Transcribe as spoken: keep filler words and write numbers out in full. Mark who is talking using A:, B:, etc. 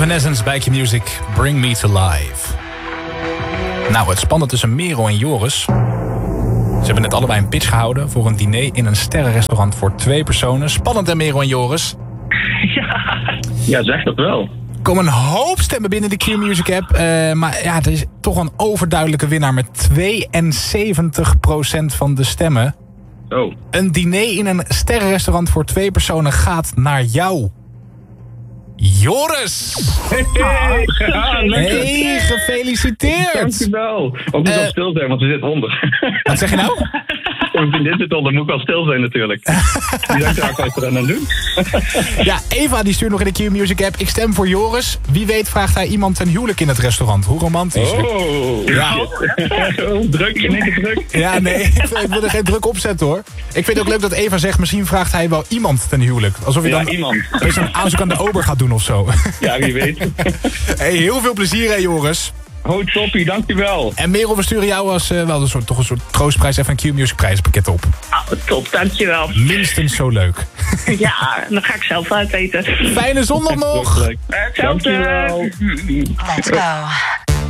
A: Evanescence bij Q-Music, Bring Me to Life. Nou, het spannend tussen Merel en Joris. Ze hebben net allebei een pitch gehouden voor een diner in een sterrenrestaurant voor twee personen. Spannend hè, Merel en Joris?
B: Ja, ja zeg dat wel.
A: Er komen een hoop stemmen binnen de Q-Music app. Uh, maar ja, het is toch een overduidelijke winnaar met tweeënzeventig procent van de stemmen.
B: Oh.
A: Een diner in een sterrenrestaurant voor twee personen gaat naar jou. Joris!
B: Hey, ja,
A: hey, gefeliciteerd!
B: Dankjewel. Ook niet
A: Uh,
B: al stil zijn, want ze zit onder.
A: Wat zeg je nou?
B: Mijn vriendin zit onder, moet ik al stil zijn natuurlijk. Die denkt daar wat je aan doen.
A: Ja, Eva die stuurt nog in de Q-Music app. Ik stem voor Joris. Wie weet vraagt hij iemand ten huwelijk in het restaurant. Hoe romantisch.
B: Oh,
A: ja.
B: Oh, druk, in één keer druk.
A: Ja, nee, ik wil er geen druk op zetten hoor. Ik vind het ook leuk dat Eva zegt, misschien vraagt hij wel iemand ten huwelijk. Alsof je
B: ja,
A: dan
B: iemand.
A: een aanzoek aan de ober gaat doen of zo.
B: Ja, wie weet.
A: Hey, heel veel plezier hè Joris.
B: Ho, toppie, dankjewel.
A: En Merel, we sturen jou als uh, wel een soort, toch een soort troostprijs even een Q-Music prijzenpakket op.
C: Oh, top, dankjewel.
A: Minstens zo leuk.
C: Ja, dan ga ik zelf uit eten.
A: Fijne zondag nog.
C: Hetzelfde.
B: Dankjewel.
D: Let's go.